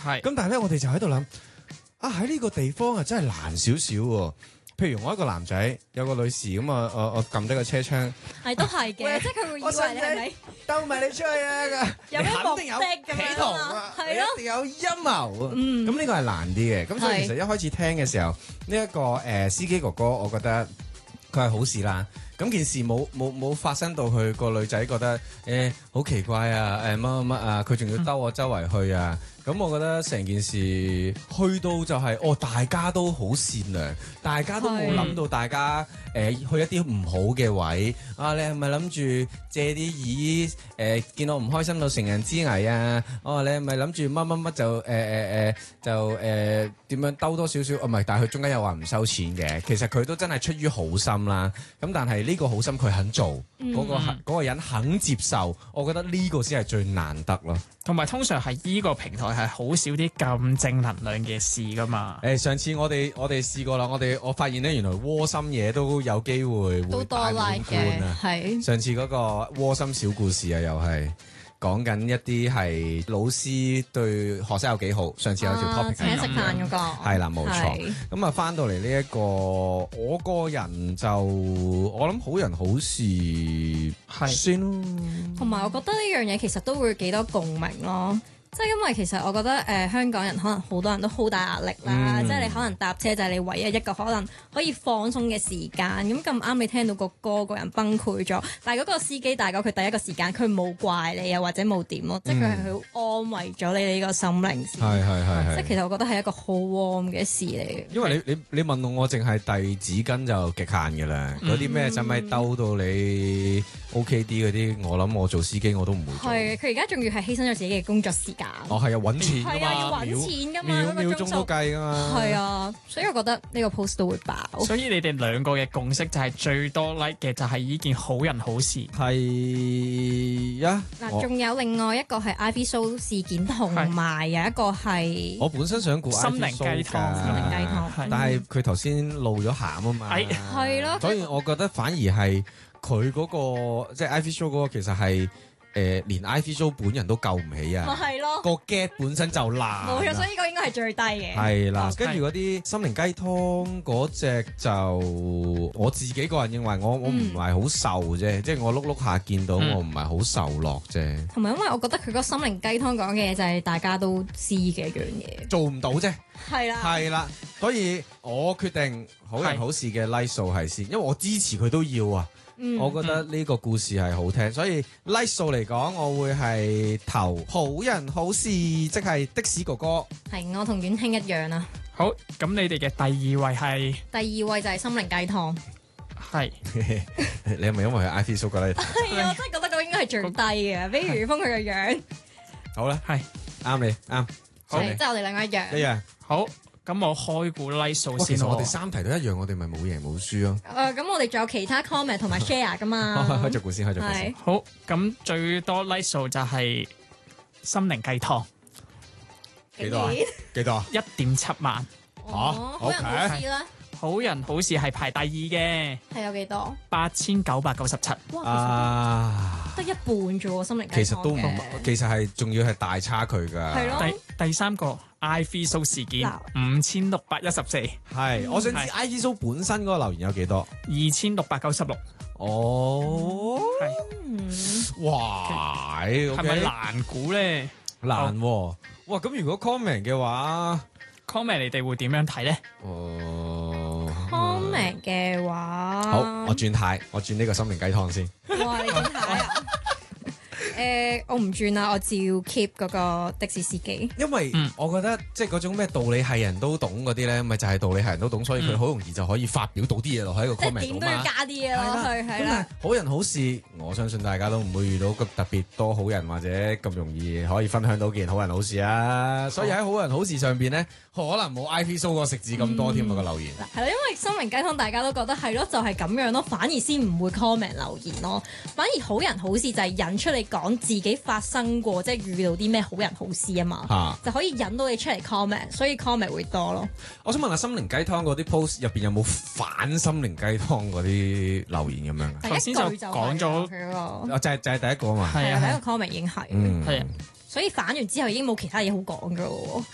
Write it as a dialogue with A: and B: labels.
A: 係。
B: 咁但係咧，我哋就喺度諗啊，喺呢個地方啊，真係難少少喎。譬如我一個男仔，有個女士咁啊，我撳低個車窗，
C: 係都係嘅，即係佢會以為你係咪
B: 兜埋你出去啊？
C: 有咩目的
B: 你肯定有
C: 咁
B: 企圖
C: 樣啊
B: 啊，
C: 係咯
B: 你一定有陰謀啊。咁呢個係難啲嘅。咁所以其實一開始聽嘅時候，呢一個司機哥哥，我覺得佢係好事啦。咁件事冇發生到去個女仔覺得好奇怪啊，乜乜乜啊，佢仲要兜我周圍去啊。咁我覺得成件事去到就係大家都好善良，大家都冇諗到大家去一啲唔好嘅位啊！你係咪諗住借啲意見我唔開心到乘人之危啊？你係咪諗住乜乜乜就點樣兜多少少？唔係，但係佢中間又話唔收錢嘅。其實佢都真係出於好心啦。咁但係呢個好心佢肯做，嗰個人肯接受，我覺得呢個先係最難得咯。
A: 同埋通常係依個平台係好少啲咁正能量嘅事噶嘛。
B: 上次我哋試過啦，我發現咧原來窩心嘢都有機會
C: 都多
B: 大滿
C: like
B: 貫啊！
C: 係
B: 上次嗰個窩心小故事啊，又係講緊一啲係老師對學生有幾好。上次有條 topic
C: 請食飯嗰個
B: 係啦，冇錯。咁啊，翻到嚟呢一個，我個人就我諗好人好事係先咯。
C: 同埋我覺得呢樣嘢其實都會幾多共鳴咯。即係因為其實我覺得香港人可能好多人都好大壓力啦，即係你可能搭車就係你唯一一個可能可以放鬆嘅時間。咁啱你聽到個歌，個人崩潰咗，但係嗰個司機大哥佢第一個時間佢冇怪你啊，或者冇點咯，即係佢係好安慰咗你呢個心靈先。
B: 係
C: 即係其實我覺得係一個好 warm 嘅事嚟嘅。
B: 因為你問我淨係遞紙巾就極限㗎啦，嗰啲咩使咪兜到你 OK 啲嗰啲，我諗我做司機我都唔會做。
C: 係佢而家仲要係犧牲咗自己嘅工作時間。
B: 係啊，揾錢㗎嘛，
C: 要揾錢㗎嘛，
B: 秒鐘都計㗎嘛。
C: 係啊，所以我覺得呢個 post 都會爆。
A: 所以你哋兩個嘅共識就係最多 like 嘅就係呢件好人好事。
B: 係啊。
C: 嗱，仲有另外一個係 Ivy Show 事件，同埋有一個係
B: 我本身想估
A: 心靈雞湯，
C: 心靈雞湯，
B: 但係佢頭先露咗餡啊嘛。
C: 係咯，
B: 所以我覺得反而係佢嗰個即係 Ivy Show 嗰個，其實係。連 Ivy Show 本人都救唔起啊！
C: 咪係咯，
B: 個 get 本身就爛。
C: 冇錯，所以呢個應該係最低嘅。
B: 係啦，跟住嗰啲心靈雞湯嗰隻就我自己個人認為我唔係好受啫，即係我碌下見到我唔係好受落啫。
C: 同埋因為我覺得佢個心靈雞湯講嘅嘢就係大家都知嘅一樣嘢，
B: 做唔到啫。
C: 係啦，
B: 所以我決定好人好事嘅 like 數係先，因為我支持佢都要啊。我覺得呢個故事係好聽，所以 like 數嚟講，我會係投好人好事，即係的士哥哥。
C: 係我同婉卿一樣啊。
A: 好，咁你哋嘅第二位係？
C: 第二位就係心靈雞湯。
A: 係。
B: 你係咪因為係 Ivy Show 覺得？
C: 係啊，我真係覺得佢應該係最低嘅，比如峰佢個樣。
B: 好啦，係啱你啱。
C: 好，即係我哋兩個一樣。
B: 一樣。
A: 好。咁我開估 like 數先。
B: 其實我哋三題都一樣，我哋咪冇贏冇輸咯。
C: 咁我哋仲有其他 comment 同埋 share 噶嘛？
B: 開咗估先，開咗估先。
A: 好，咁最多 like 數就係心靈雞湯。
B: 幾多啊？幾多啊
A: ？1.7萬。
C: 好人好事啦。
A: 好人好事係排第二嘅。
C: 係有幾多
A: ？8997。
C: 哇，得一半啫喎，心靈雞湯。
B: 其實都唔，其實係仲要係大差距㗎。
C: 係咯。
A: 第三個。Ivy Show 事件5614，
B: 係我想知 Ivy Show 本身嗰個留言有幾多
A: ？2696。
B: 哦，
A: 係，
B: 哇，
A: 係咪難估咧？
B: 難喎，哇！咁如果 comment 嘅話
A: ，comment 你哋會點樣睇咧
C: ？comment 嘅話，
B: 好，我轉態，我轉呢個心靈雞湯先。
C: 哇！你轉態啊？我唔轉啦，我照 keep 嗰個的士司機。
B: 因為我覺得即係嗰種咩道理係人都懂嗰啲咧，咪就係道理係人都懂，所以佢好容易就可以發表到啲嘢落喺個 comment 度嘛。
C: 即係點都要加啲嘢落去，係啦。
B: 好人好事，我相信大家都唔會遇到咁特別多好人或者咁容易可以分享到件好人好事啊。所以喺好人好事上邊咧，可能冇 Ivy Show 個食字咁多添啊個留言。
C: 係啦，因為心靈雞湯大家都覺得係咯，就係咁樣咯，反而先唔會 comment 留言咯。反而好人好事就係引出你講自己發生過，即係遇到啲咩好人好事啊嘛，就可以引到你出嚟 comment， 所以 comment 會多咯。
B: 我想問下心靈雞湯嗰啲 post 入邊有冇反心靈雞湯嗰啲留言咁樣？
A: 頭先就講咗
C: 佢嗰個，
B: 就係第一個啊嘛。
C: 係啊，第一個 comment 已經係，
A: 係啊，
C: 所以反完之後已經冇其他嘢好講噶咯。